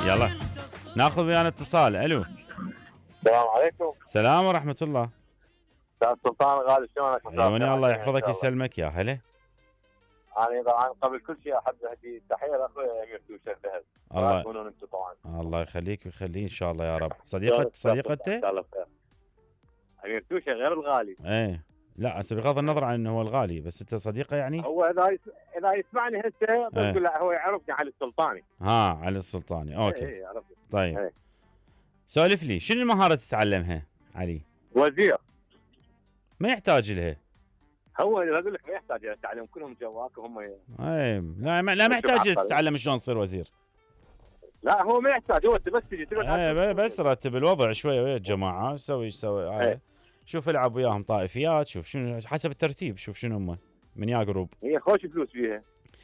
يلا ناخذ ويانا اتصال. الو السلام عليكم. السلام ورحمة الله. استاذ سلطان غالي شلونك؟ عيوني الله يحفظك يسلمك يا هلا. انا طبعا قبل كل شيء احب اهدي تحيه لاخوي امير توشه فهد. الله تكونون انتم طبعا. الله يخليك ويخليه ان شاء الله يا رب. صديقته ان شاء الله بخير. امير توشه غير الغالي. ايه لا هسه بغض النظر عن انه هو الغالي بس انت صديقه يعني. هو اذا يسمعني هسه بقول له هو يعرفني علي السلطاني. علي السلطاني اوكي. ايه يعرفني. طيب ايه. سولف لي شنو المهارة تتعلمها علي؟ وزير. ما يحتاج لها. هو اقول لك ما يحتاج يتعلم كلهم جواك وهم اي لا ما يحتاج تتعلم شلون تصير وزير. لا هو ما يحتاج هو بس تجي تقعد بس رتب الوضع شويه ويا الجماعه سوي ايش سوي. شوف العب وياهم طائفيات شوف شنو حسب الترتيب شوف شنو هم من يا جروب. هي خوش فلوس فيها.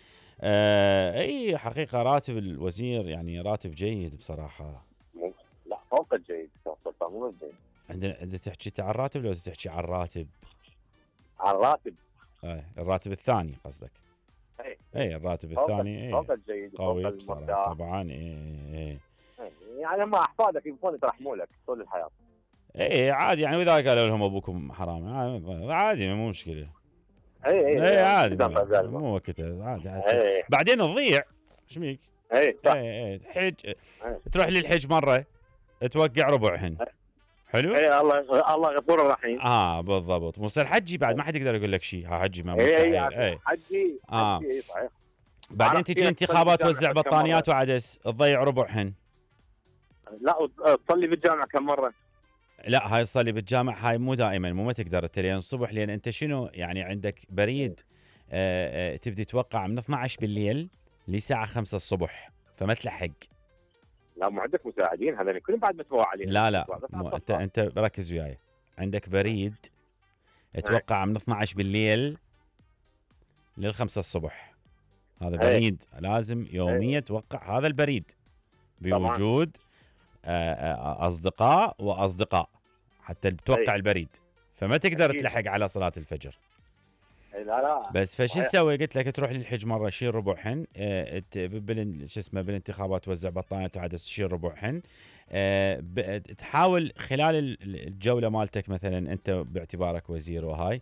اي حقيقه راتب الوزير يعني راتب جيد بصراحه. لا فوق الجيد مو الجيد. عندنا تحكي عن الراتب لو تحكي عن الراتب؟ عن الراتب. الراتب الثاني قصدك. اي الراتب الثاني فوق الجيد قوي بصراحه طبعا. يعني ما احفادك يبغون يترحموا لك طول الحياه. عادي يعني واذا قالوا لهم ابوكم حرام عادي مو مشكله. اي عادي مو وقتها عادي. بعدين تضيع ايش بيك؟ صح. حج تروح للحج مره توقع ربعهن. حلو. الله غفور رحيم. بالضبط. موسى حجي بعد ما حد يقدر يقول لك شيء. حجي ما مستحيل. حجي صحيح. بعدين تجي انتخابات توزع بطانيات وعدس تضيع ربعهن. لا تصلي بالجامع كم مره؟ لا هاي تصلي بالجامع هاي مو دائما ما تقدر انت لين الصبح لان انت شنو يعني عندك بريد تبدي توقع من 12 بالليل لساعه 5 الصبح فما تلحق. لا مو عندك مساعدين هذول كلهم بعد متفوع عليهم. لا انت ركز وياي. عندك بريد توقع من 12 بالليل لل5 الصبح. هذا بريد لازم يوميا توقع. هذا البريد بوجود اصدقاء واصدقاء حتى توقع البريد فما تقدر تلحق على صلاة الفجر. لا بس فشو تسوي؟ قلت لك تروح للحج مره شيل ربعهن. شو اسمه بالانتخابات توزع بطانيات وعدس تشيل ربعهن. تحاول خلال الجوله مالتك مثلا انت باعتبارك وزير وهاي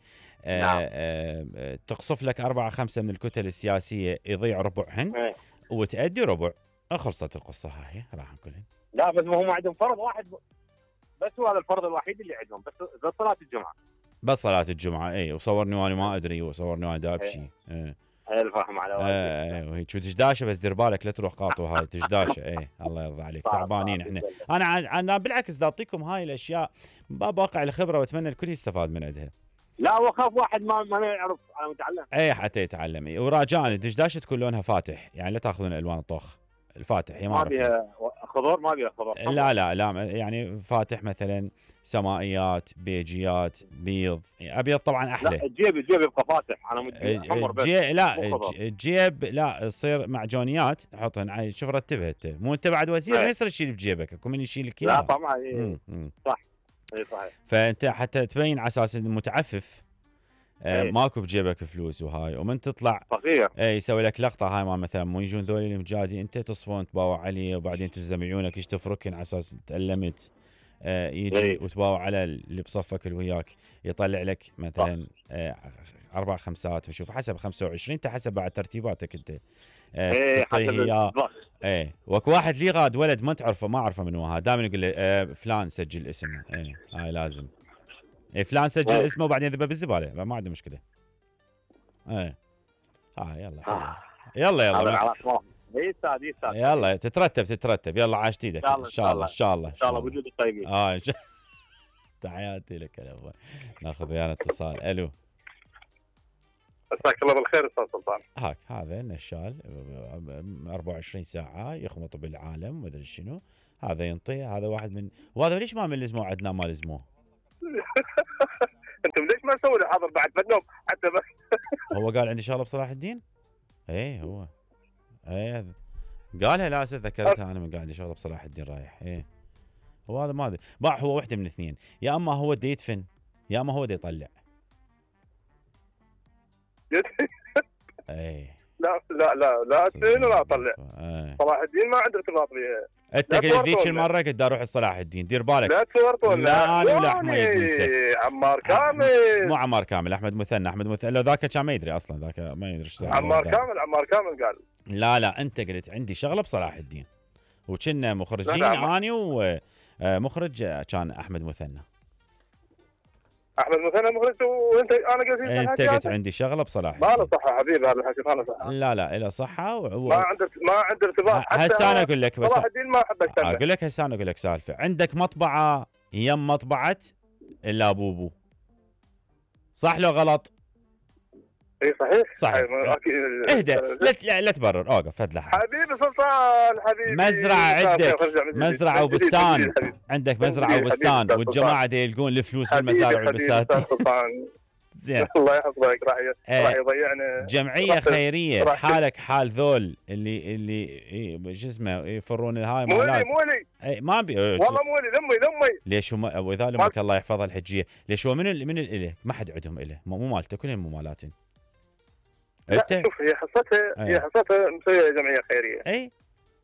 تقصف لك 4-5 من الكتل السياسيه يضيع ربعهن وتأدي ربع. خلصت القصه هاي راح نقولها. لا بس هم عندهم فرض واحد بس هو هذا الفرض الوحيد اللي عندهم بس صلاة الجمعة. بس صلاة الجمعة وصورني وانا ما ادري وصورني وانا دابشي. الف رحمة على والديك. وهي شو تجداشه بس دير بالك لا تروح قاطو هاي تجداشه. الله يرضى عليك تعبانين احنا. انا بالعكس دا اعطيكم هاي الاشياء باب واقع الخبرة واتمنى الكل يستفاد من عندها. لا وخاف واحد ما يعرف انا متعلم. حتى يتعلم. وراجعني دجداشه تكون لونها فاتح يعني لا تاخذون الوان طخ. الفاتح هي ما بيها خضر ما بيها خضر. لا يعني فاتح مثلا سمائيات بيجيات بيض. ابيض طبعا احلى. لا الجيب يبقى فاتح انا محمر بس. لا الجيب لا يصير معجونيات حطهن. شوف رتبها انت مو انت بعد وزير ما يصير تشيل بجيبك اكو من يشيل لك اياها. لا طبعا صح. صحيح. فانت حتى تبين على اساس متعفف. ماكو بجيبك فلوس وهاي ومن تطلع فقير يسوي لك لقطه هاي ما مثلا مو يجون ذولي المجادي انت تصفون تباوع عليه وبعدين تلزم عيونك ايش تفركن على اساس تألمت. يجي وتباوع على اللي بصفك اللي وياك يطلع لك مثلا 4 5 بشوف حسب 25 انت حسب بعد ترتيباتك انت. حسب وكو واحد لي غاد ولد ما تعرفه ما اعرفه من هو هذا دائما يقول له فلان سجل اسمه. هاي لازم فلان سجل اسمه وبعدين ذبه بالزباله ما عنده مشكله. يلا يلا يلا تترتب يلا عاشت ايدك ان شاء الله وجود الطيبين. تحياتي لك يا ابو. ناخذ ويانا اتصال. الو مساك الله بالخير استاذ سلطان. هذا النشال 24 ساعه يخمط بالعالم ومدري شنو. هذا ينطي هذا واحد من وهذا ليش ما ملزموه عندنا ما لزموه. انتم ليش ما نسوي له حاضر بعد بدهم حتى بس. هو قال عندي شغله بصلاح الدين. هو قالها لا ذكرتها انا من قاعد عندي شغله بصلاح الدين رايح. هو هذا ما ادري هو واحده من اثنين يا اما هو دا يدفن يا اما هو دا يطلع. لا ادفن ولا اطلع. صلاح الدين ما عنده ارتباط بها. انت قلت ذيك المره قلت اروح لصلاح الدين، دير بالك. لا تصورت ولا لا انا ولا حميد ننسى. عمار كامل. مو عمار كامل، احمد مثنى لو ذاك كان ما يدري اصلا، ذاك ما يدري ايش عمار كامل قال. لا انت قلت عندي شغله بصلاح الدين، وكنا مخرجين اني ومخرج كان احمد مثنى مخرج، وانت انا قلت انت قلت عندي شغله بصلاح الدين. ما له صحه حبيبي هذا الحكي، ما له صحه. لا له صحه ما عنده ارتباط. هسه انا اقول لك بس صلاح الدين ما احب اكتب. اقول لك هسه انا اقول لك سالفه. عندك مطبعه يم مطبعه الا بوبو، صح لو غلط؟ اي صحيح. اهدى، لا تبرر، اوقف فد لحظه حبيبي سلطان حبيبي. مزرعه عندك، مزرعه وبستان، عندك مزرعه وبستان، والجماعه دي يلقون الفلوس بالمزارع والبساتين. زين الله يحفظك. راح يضيعنا جمعيه خيريه حالك حال ذول اللي شو اسمه يفرون الهاي مولي ما ابي والله مولي لمي ليش هم واذا لمك الله يحفظها الحجيه، ليش هو من اله ما حد عندهم اله، مو مالته كلهم مو مالاتهم. لا شوف هي حصتها مسويه جمعيه خيريه. اي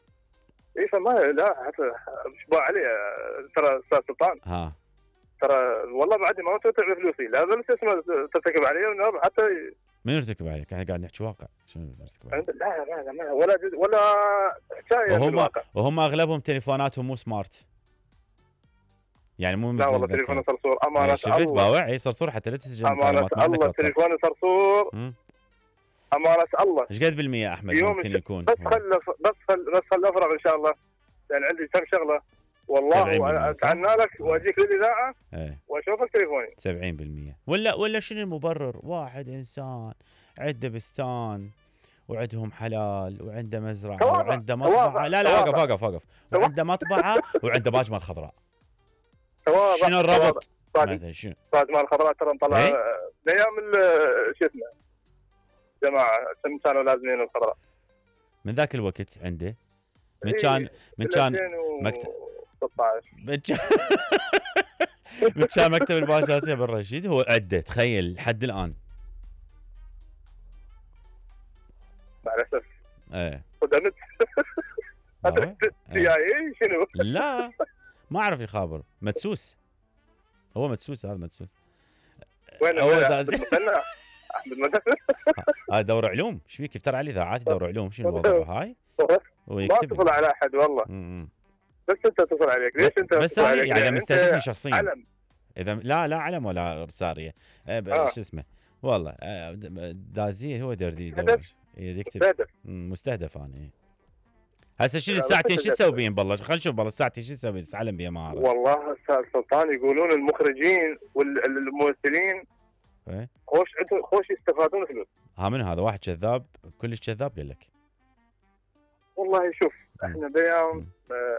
فما لا حتى شباع عليه ترى استاذ سلطان. ترى والله بعد ما تدفع فلوسي لا بس اسمه ترتكب عليه حتى. من يرتكب عليك؟ احنا قاعد نحكي واقع. شنو يرتكب عليك؟ لا ولا حكايه. وهم اغلبهم تليفوناتهم مو سمارت، يعني مو لا والله تليفون صرصور امانه شفت الله. باوع اي صرصور حتى لا تسجل امانه الله تليفون صرصور امانه الله. ايش قد بالمية احمد ممكن يكون؟ بس خل افرغ ان شاء الله، لان عندي كم شغله والله اتعنى لك واجيك للاذاعه واشوفك تليفوني. 70% ولا شنو المبرر؟ واحد انسان عنده بستان وعندهم حلال وعنده مزرعه وعنده مطبعه. لا اوقف وعنده مطبعه وعنده باج مال خضراء. شنو الربط؟ مثلا شنو؟ باج مال خضراء ترى نطلع ايام شو اسمه جماعه كانوا لازمين الخضراء من ذاك الوقت عنده من كان مكتب 16 من كان مكتب الباشات يا ابو الرشيد هو عده. تخيل لحد الان مع الاسف خدمت شنو؟ لا ما اعرف يخابر. مدسوس هو مدسوس. هذا مدسوس وين هو احمد مدسوس. هذا دور علوم. ايش فيك يفتر علي اذاعات دور علوم؟ شنو الوضع هاي؟ ما اتصل على احد والله. بس انت اتصل عليك ليش انت؟ بس يعني مستهدفني شخصيا. علم. اذا لا علم ولا ساريه شو اسمه والله دازيه هو دردي يكتب مستهدف. انا هسه شنو الساعتين شو تسوي بين بالله؟ خلينا نشوف بالله الساعتين شو تسوي تعلم بيها ما اعرف. والله استاذ سلطان يقولون المخرجين والممثلين خوش يستفادون فلوس. من هذا واحد كذاب كلش كذاب قال لك. والله شوف احنا بيوم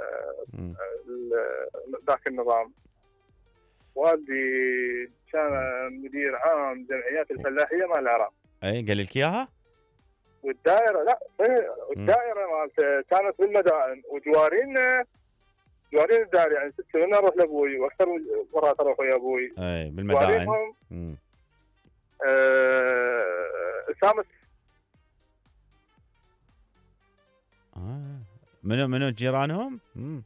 ذاك النظام والدي كان مدير عام جمعيات الفلاحيه مال العراق. اي قال لك اياها؟ والدائره الدائره مالته كانت بالمدائن وجوارين الدائره يعني 6 سنين اروح لابوي واكثر مرات اروح ويا ابوي. اي بالمدائن. سامس منو جيرانهم؟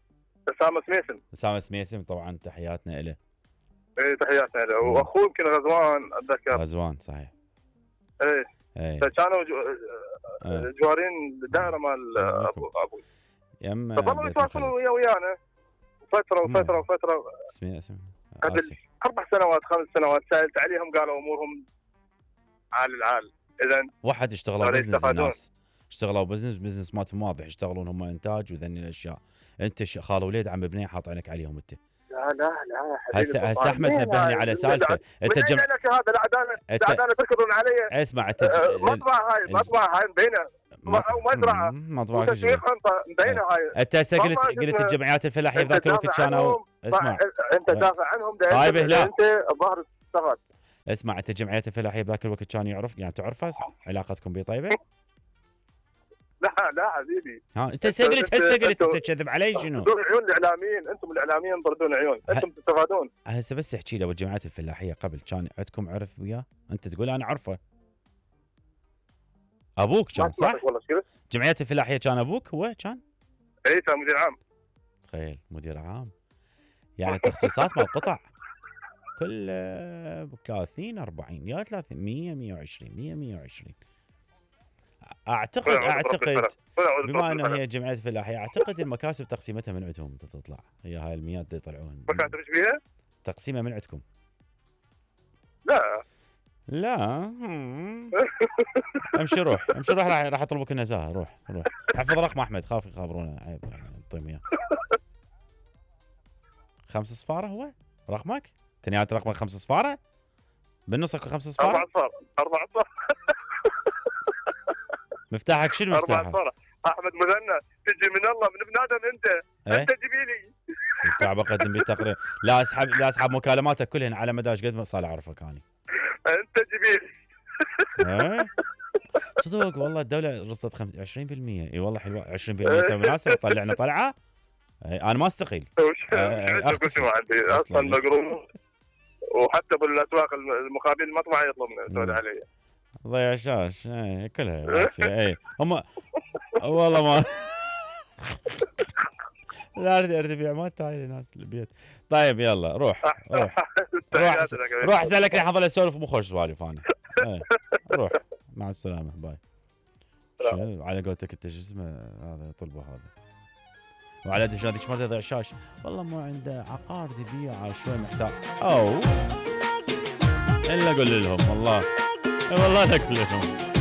سامس ميسم طبعا تحياتنا له. اي تحياتنا له. واخوه يمكن غزوان اتذكر. غزوان صحيح. اي فكانوا جوارين الدائره مال ابوي. يم فضلوا يتواصلون ويانا فتره اسمي قبل 4 سنوات 5 سنوات سالت عليهم قالوا امورهم عال. اذا واحد اشتغلوا بزنس. الناس اشتغلوا بزنس مالتهم واضح، يشتغلون هم انتاج وذني الاشياء. انت خال وليد عم ببنيه حاط عينك عليهم انت. لا هسه احمد نبهني على سالفه. انت لك هذا العداله تركضون علي. اسمع انت مطبعه هاي مبينه مزرعه وتسويق مبينه هاي. انت هسه قلت الجمعيات الفلاحيه بذاك الوقت كانوا. اسمع انت دافع عنهم طيب لا انت الظاهر اشتغل. اسمع انت الجمعيات الفلاحيه بذاك الوقت كانوا يعرف يعني تعرفها علاقتكم بيه طيبه؟ لا حبيبي. انت هسه قلت تكذب علي شنو؟ طردون عيون الاعلاميين. انتم الاعلاميين طردون عيون. انتم تستفادون. هسه بس احكي لي والجمعيات الفلاحيه قبل كان عندكم عرف وياه؟ انت تقول انا اعرفه. ابوك ما كان صح؟ سمعتك والله كذا. جمعيه الفلاحيه كان ابوك هو كان؟ اي كان مدير عام. تخيل مدير عام، يعني تخصيصات مال قطع كل 30 40 يا 30 100 120 100 120. اعتقد بما انه هي جمعيه فلاحيه اعتقد المكاسب تقسيمتها من عندهم تطلع، هي هاي المياه اللي يطلعون. مكاتب ايش بيها؟ تقسيمها من عندكم؟ لا لا. امشي روح راح اطلبك النزاهه. روح احفظ رقم احمد، خاف يخابرونا، عيب يعني نعطيهم اياه. 5 صفاره هو رقمك؟ تنيات رقمك 5 صفاره؟ بالنص اكو 5 صفاره؟ 4 صفار. مفتاحك شنو 4 مفتاحك؟ صفار. احمد مثنى تجي من الله من بنادم انت. إيه؟ انت جيبي لي. الكعبه قدم بي تقرير. لا اسحب مكالماتك كلهن على مدى قد ما صار اعرفك اني. انت جيبي لي. ايه صدق والله الدوله رصت 20%. اي والله حلوه 20% مناسبه طلعنا طلعه. انا ما استقيل. اختي ما عندي اصلا مقروض، وحتى بالاسواق المقابل المطبعه يطلبنا سوري علي. ضيع شاش كلها اي هم والله ما لا اريد ابيع ما تعال ناس البيت. طيب يلا روح اسالك لي حظل اسولف مو خوش سوالف انا. روح مع السلامه باي. على قولتك انت شو اسمه هذا طلبه هذا. وعلى قد هذيك مره يضيع شاش والله مو عنده عقار يبيع شوي محتاج او الا قول لهم والله لا اقول لهم